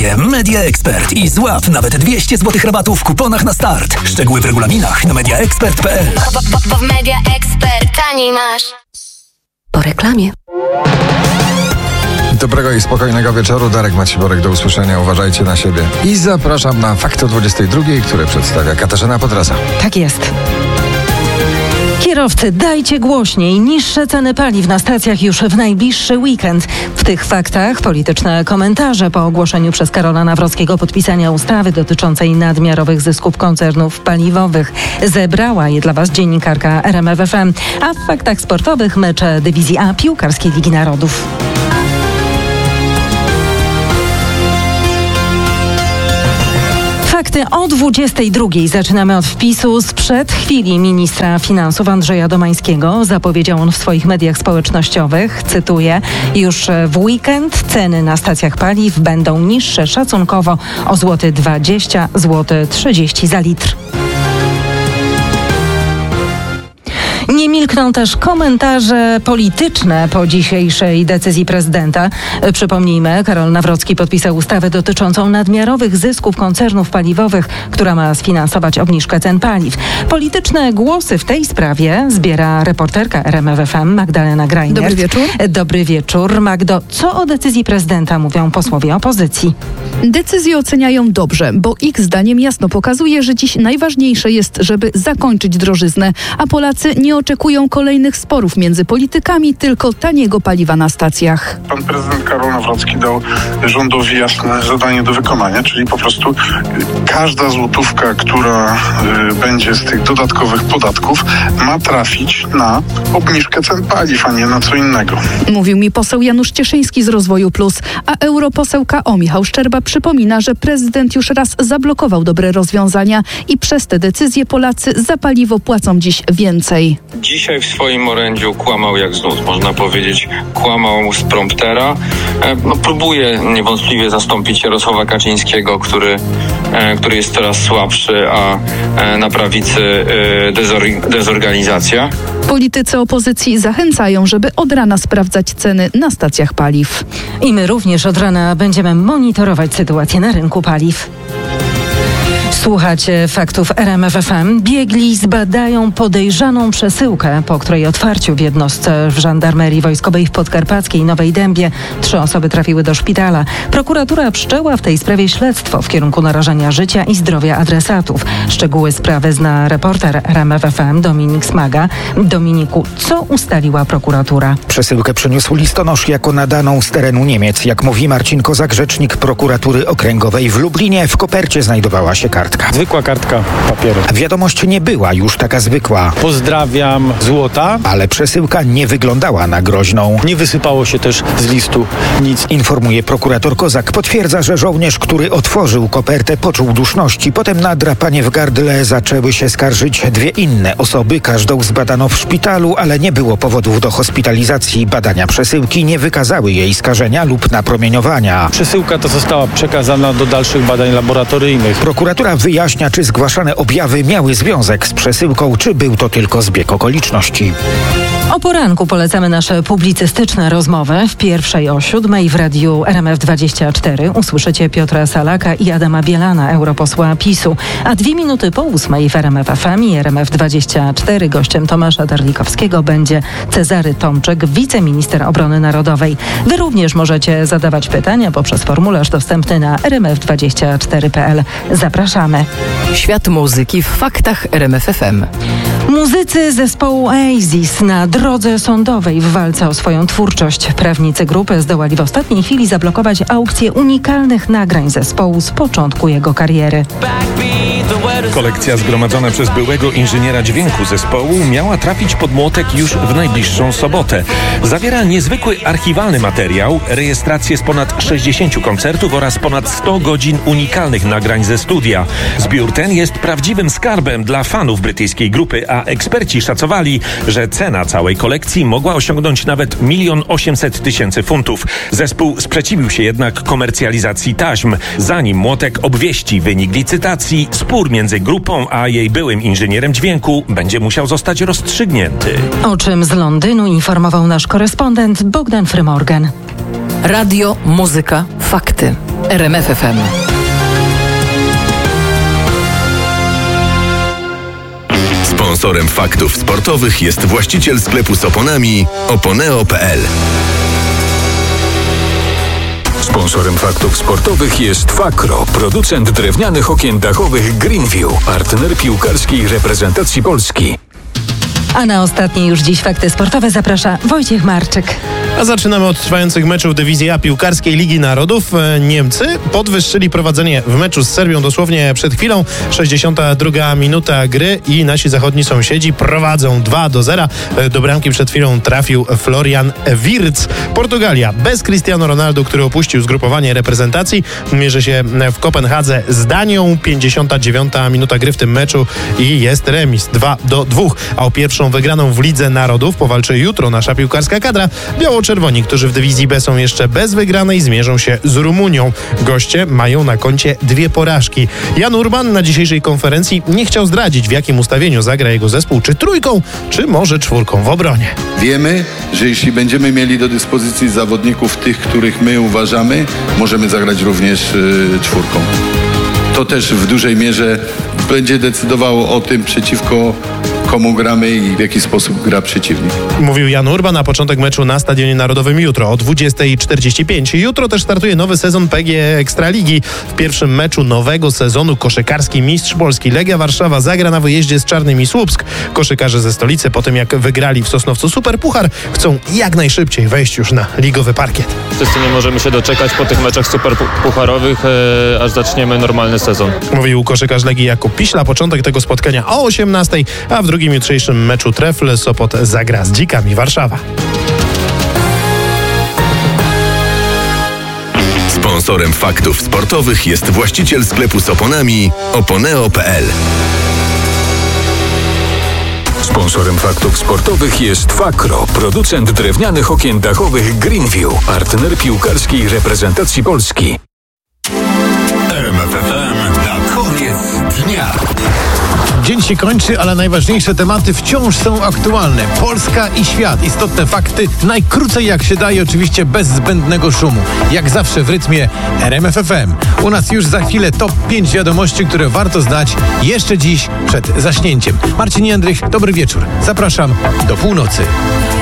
Media Expert i złap nawet 200 zł rabatu w kuponach na start. Szczegóły w regulaminach na mediaexpert.pl. Bo w Media Expert taniej masz. Po reklamie. Dobrego i spokojnego wieczoru. Darek Maciborek, do usłyszenia. Uważajcie na siebie. I zapraszam na Fakty o 22, które przedstawia Katarzyna Podraza. Tak jest. Kierowcy, dajcie głośniej. Niższe ceny paliw na stacjach już w najbliższy weekend. W tych faktach polityczne komentarze po ogłoszeniu przez Karola Nawrockiego podpisania ustawy dotyczącej nadmiarowych zysków koncernów paliwowych. Zebrała je dla Was dziennikarka RMF FM. A w faktach sportowych mecze dywizji A piłkarskiej Ligi Narodów. Fakty o 22. Zaczynamy od wpisu sprzed chwili ministra finansów Andrzeja Domańskiego. Zapowiedział on w swoich mediach społecznościowych, cytuję: już w weekend ceny na stacjach paliw będą niższe szacunkowo o złoty 20, złoty 30 za litr. Nie milkną też komentarze polityczne po dzisiejszej decyzji prezydenta. Przypomnijmy, Karol Nawrocki podpisał ustawę dotyczącą nadmiarowych zysków koncernów paliwowych, która ma sfinansować obniżkę cen paliw. Polityczne głosy w tej sprawie zbiera reporterka RMF FM Magdalena Grajner. Dobry wieczór. Dobry wieczór. Magdo, co o decyzji prezydenta mówią posłowie opozycji? Decyzję oceniają dobrze, bo ich zdaniem jasno pokazuje, że dziś najważniejsze jest, żeby zakończyć drożyznę, a Polacy nie oczekują kolejnych sporów między politykami, tylko taniego paliwa na stacjach. Pan prezydent Karol Nawrocki dał rządowi jasne zadanie do wykonania, czyli po prostu każda złotówka, która będzie z tych dodatkowych podatków, ma trafić na obniżkę cen paliw, a nie na co innego. Mówił mi poseł Janusz Cieszyński z Rozwoju Plus, a europoseł KO Michał Szczerba przypomina, że prezydent już raz zablokował dobre rozwiązania i przez te decyzje Polacy za paliwo płacą dziś więcej. Dzisiaj w swoim orędziu kłamał jak z nut, można powiedzieć, kłamał z promptera. Próbuje niewątpliwie zastąpić Jarosława Kaczyńskiego, który jest coraz słabszy, a na prawicy dezorganizacja. Politycy opozycji zachęcają, żeby od rana sprawdzać ceny na stacjach paliw. I my również od rana będziemy monitorować sytuację na rynku paliw. Słuchacie faktów RMF FM. Biegli zbadają podejrzaną przesyłkę, po której otwarciu w jednostce w Żandarmerii Wojskowej w Podkarpackiej Nowej Dębie 3 osoby trafiły do szpitala. Prokuratura wszczęła w tej sprawie śledztwo w kierunku narażenia życia i zdrowia adresatów. Szczegóły sprawy zna reporter RMF FM Dominik Smaga. Dominiku, co ustaliła prokuratura? Przesyłkę przyniósł listonosz jako nadaną z terenu Niemiec. Jak mówi Marcin Kozak, rzecznik prokuratury okręgowej w Lublinie, w kopercie znajdowała się kartka. Zwykła kartka papieru. Wiadomość nie była już taka zwykła. Pozdrawiam, złota. Ale przesyłka nie wyglądała na groźną. Nie wysypało się też z listu nic. Informuje prokurator Kozak. Potwierdza, że żołnierz, który otworzył kopertę, poczuł duszności. Potem na drapanie w gardle zaczęły się skarżyć 2 inne osoby. Każdą zbadano w szpitalu, ale nie było powodów do hospitalizacji. Badania przesyłki nie wykazały jej skażenia lub napromieniowania. Przesyłka ta została przekazana do dalszych badań laboratoryjnych. Prokuratura wyjaśnia, czy zgłaszane objawy miały związek z przesyłką, czy był to tylko zbieg okoliczności. O poranku polecamy nasze publicystyczne rozmowy. W pierwszej o 7:00 w radiu RMF24 usłyszycie Piotra Salaka i Adama Bielana, europosła PiS-u. A 2 minuty po 8:00 w RMF FM i RMF24 gościem Tomasza Darlikowskiego będzie Cezary Tomczyk, wiceminister obrony narodowej. Wy również możecie zadawać pytania poprzez formularz dostępny na rmf24.pl. Zapraszamy. Świat muzyki w faktach RMF FM. Muzycy zespołu Oasis na drodze sądowej w walce o swoją twórczość. Prawnicy grupy zdołali w ostatniej chwili zablokować aukcję unikalnych nagrań zespołu z początku jego kariery. Kolekcja zgromadzona przez byłego inżyniera dźwięku zespołu miała trafić pod młotek już w najbliższą sobotę. Zawiera niezwykły archiwalny materiał, rejestrację z ponad 60 koncertów oraz ponad 100 godzin unikalnych nagrań ze studia. Zbiór ten jest prawdziwym skarbem dla fanów brytyjskiej grupy, a eksperci szacowali, że cena całej kolekcji mogła osiągnąć nawet 1 800 000 funtów. Zespół sprzeciwił się jednak komercjalizacji taśm. Zanim młotek obwieści wynik licytacji, spór między grupą a jej byłym inżynierem dźwięku będzie musiał zostać rozstrzygnięty. O czym z Londynu informował nasz korespondent Bogdan Frymorgan. Radio, muzyka, fakty. RMF FM. Sponsorem faktów sportowych jest właściciel sklepu z oponami oponeo.pl. Sponsorem faktów sportowych jest Fakro, producent drewnianych okien dachowych Greenview, partner piłkarskiej reprezentacji Polski. A na ostatnie już dziś fakty sportowe zaprasza Wojciech Marczyk. A zaczynamy od trwających meczów dywizji A piłkarskiej Ligi Narodów. Niemcy podwyższyli prowadzenie w meczu z Serbią dosłownie przed chwilą. 62 minuta gry i nasi zachodni sąsiedzi prowadzą 2-0. Do bramki przed chwilą trafił Florian Wirtz. Portugalia bez Cristiano Ronaldo, który opuścił zgrupowanie reprezentacji, mierzy się w Kopenhadze z Danią. 59 minuta gry w tym meczu i jest remis 2-2. A o pierwszą wygraną w Lidze Narodów powalczy jutro nasza piłkarska kadra. Biało-czerwoni, którzy w dywizji B są jeszcze bez wygranej, zmierzą się z Rumunią. Goście mają na koncie 2 porażki. Jan Urban na dzisiejszej konferencji nie chciał zdradzić, w jakim ustawieniu zagra jego zespół, czy trójką, czy może 4 w obronie. Wiemy, że jeśli będziemy mieli do dyspozycji zawodników tych, których my uważamy, możemy zagrać również 4. To też w dużej mierze będzie decydowało o tym, przeciwko komu gramy i w jaki sposób gra przeciwnik. Mówił Jan Urban na początek meczu na Stadionie Narodowym jutro o 20:45. Jutro też startuje nowy sezon PGE Ekstraligi. W pierwszym meczu nowego sezonu koszykarski mistrz Polski Legia Warszawa zagra na wyjeździe z Czarnym i Słupsk. Koszykarze ze stolicy po tym jak wygrali w Sosnowcu Superpuchar chcą jak najszybciej wejść już na ligowy parkiet. Wszyscy nie możemy się doczekać po tych meczach superpucharowych, aż zaczniemy normalny sezon. Mówił koszykarz Legii Jakub Piśla. Początek tego spotkania o 18:00, a w drugim jutrzejszym meczu Trefl Sopot zagra z Dzikami Warszawa. Sponsorem faktów sportowych jest właściciel sklepu z oponami oponeo.pl. Sponsorem faktów sportowych jest Fakro, producent drewnianych okien dachowych Greenview, partner piłkarskiej reprezentacji Polski. RMF FM na koniec dnia. Dzień się kończy, ale najważniejsze tematy wciąż są aktualne. Polska i świat. Istotne fakty. Najkrócej jak się daje, oczywiście bez zbędnego szumu. Jak zawsze w rytmie RMF FM. U nas już za chwilę top 5 wiadomości, które warto znać jeszcze dziś przed zaśnięciem. Marcin Jędrych, dobry wieczór. Zapraszam do północy.